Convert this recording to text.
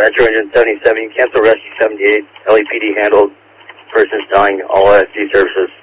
Metro Engine 77, cancel Rescue 78, LAPD handled, persons dying, all SC services.